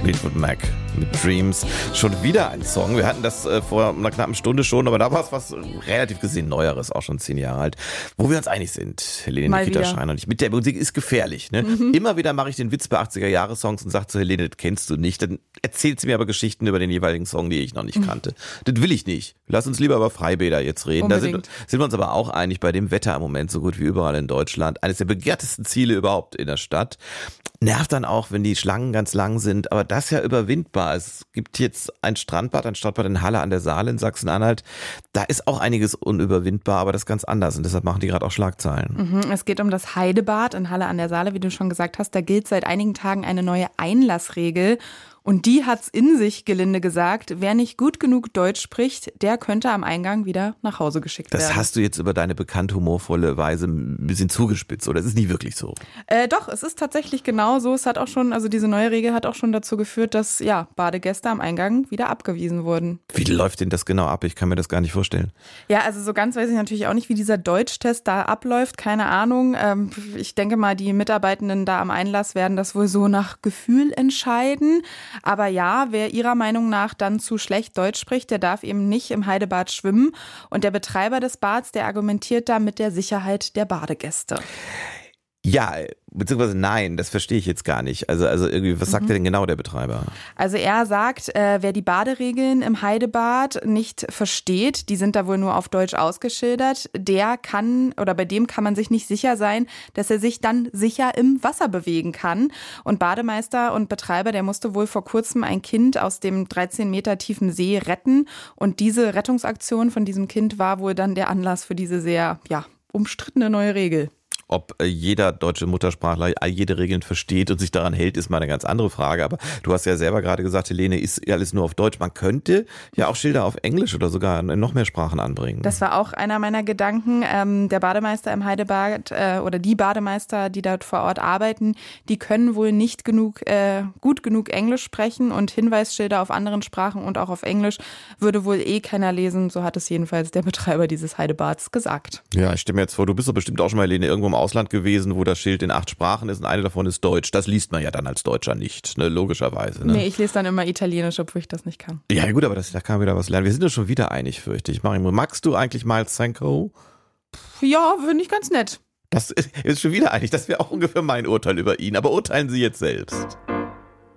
Fleetwood Mac mit Dreams. Schon wieder ein Song. Wir hatten das vor einer knappen Stunde schon, aber da war es was relativ gesehen Neueres, auch schon 10 Jahre alt. Wo wir uns einig sind, Helene Nikita Schein und ich. Mit der Musik ist gefährlich. Ne? Immer wieder mache ich den Witz bei 80er-Jahre-Songs und sage zu Helene, das kennst du nicht. Dann erzählt sie mir aber Geschichten über den jeweiligen Song, die ich noch nicht kannte. Das will ich nicht. Lass uns lieber über Freibäder jetzt reden. Unbedingt. Da sind wir uns aber auch einig bei dem Wetter im Moment, so gut wie überall in Deutschland. Eines der begehrtesten Ziele überhaupt in der Stadt. Nervt dann auch, wenn die Schlangen ganz lang sind, aber das ist ja überwindbar. Es gibt jetzt ein Strandbad in Halle an der Saale in Sachsen-Anhalt. Da ist auch einiges unüberwindbar, aber das ist ganz anders und deshalb machen die gerade auch Schlagzeilen. Es geht um das Heidebad in Halle an der Saale, wie du schon gesagt hast. Da gilt seit einigen Tagen eine neue Einlassregel. Und die hat's in sich, gelinde gesagt. Wer nicht gut genug Deutsch spricht, der könnte am Eingang wieder nach Hause geschickt werden. Das hast du jetzt über deine bekannt humorvolle Weise ein bisschen zugespitzt, oder? Es ist nie wirklich so. Doch, es ist tatsächlich genau so. Es hat auch schon, also diese neue Regel hat auch schon dazu geführt, dass Badegäste am Eingang wieder abgewiesen wurden. Wie läuft denn das genau ab? Ich kann mir das gar nicht vorstellen. Ja, also so ganz weiß ich natürlich auch nicht, wie dieser Deutschtest da abläuft. Keine Ahnung. Ich denke mal, die Mitarbeitenden da am Einlass werden das wohl so nach Gefühl entscheiden. Aber ja, wer ihrer Meinung nach dann zu schlecht Deutsch spricht, der darf eben nicht im Heidebad schwimmen. Und der Betreiber des Bads, der argumentiert da mit der Sicherheit der Badegäste. Ja, beziehungsweise nein, das verstehe ich jetzt gar nicht. Also irgendwie, was sagt der denn genau, der Betreiber? Also er sagt, wer die Baderegeln im Heidebad nicht versteht, die sind da wohl nur auf Deutsch ausgeschildert, bei dem kann man sich nicht sicher sein, dass er sich dann sicher im Wasser bewegen kann. Und Bademeister und Betreiber, der musste wohl vor kurzem ein Kind aus dem 13 Meter tiefen See retten. Und diese Rettungsaktion von diesem Kind war wohl dann der Anlass für diese sehr, umstrittene neue Regel. Ob jeder deutsche Muttersprachler all jede Regeln versteht und sich daran hält, ist mal eine ganz andere Frage. Aber du hast ja selber gerade gesagt, Helene, ist alles nur auf Deutsch. Man könnte ja auch Schilder auf Englisch oder sogar in noch mehr Sprachen anbringen. Das war auch einer meiner Gedanken. Der Bademeister im Heidebad oder die Bademeister, die dort vor Ort arbeiten, die können wohl nicht gut genug Englisch sprechen und Hinweisschilder auf anderen Sprachen und auch auf Englisch würde wohl keiner lesen. So hat es jedenfalls der Betreiber dieses Heidebads gesagt. Ja, ich stelle mir jetzt vor, du bist doch bestimmt auch schon mal, Helene, irgendwo im Ausland gewesen, wo das Schild in 8 Sprachen ist und eine davon ist Deutsch. Das liest man ja dann als Deutscher nicht, ne? Logischerweise. Ne? Nee, ich lese dann immer Italienisch, obwohl ich das nicht kann. Ja gut, aber da kann man wieder was lernen. Wir sind uns schon wieder einig, fürchte ich. Magst du eigentlich Miles Sanko? Ja, finde ich ganz nett. Das ist schon wieder einig. Das wäre auch ungefähr mein Urteil über ihn. Aber urteilen Sie jetzt selbst.